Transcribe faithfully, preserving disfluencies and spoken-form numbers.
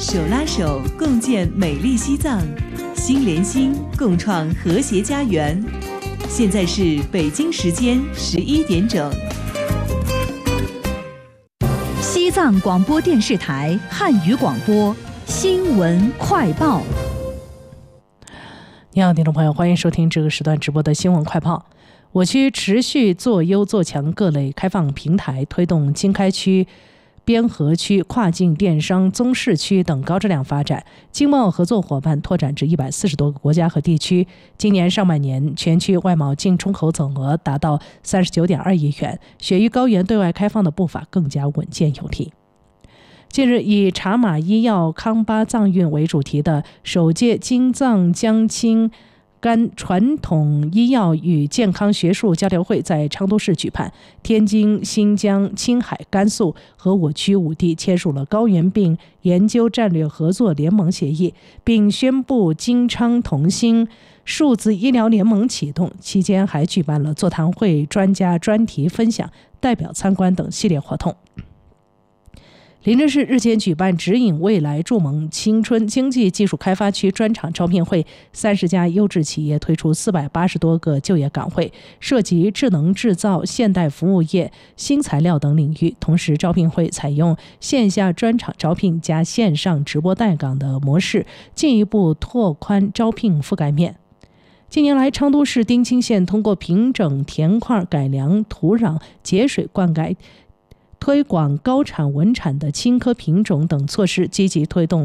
手拉手共建美丽西藏，心连心共创和谐家园。现在是北京时间十一点整。 西藏广播电视台汉语广播新闻快报。 你好，听众朋友，欢迎收听这个时段直播的新闻快报。我区持续做优做强各类开放平台，推动经开区、边河区、跨境电商、综市区等高质量发展，经贸合作伙伴拓展至一百四十多个国家和地区。今年上半年，全区外贸进出口总额达到三十九点二亿元，雪域高原对外开放的步伐更加稳健有力。近日，以茶马医药康巴藏运为主题的首届京藏江青甘传统医药与健康学术交流会在昌都市举办。天津、新疆、青海、甘肃和我区五地签署了高原病研究战略合作联盟协议，并宣布京昌同心数字医疗联盟启动。期间还举办了座谈会、专家专题分享、代表参观等系列活动。林芝市日前举办指引未来筑梦青春经济技术开发区专场招聘会，三十家优质企业推出四百八十多个就业岗位，涉及智能制造、现代服务业、新材料等领域。同时，招聘会采用线下专场招聘加线上直播带岗的模式，进一步拓宽招聘覆盖面。近年来，昌都市丁青县通过平整田块、改良土壤、节水灌溉、推广高产稳产的青稞品种等措施，积极推动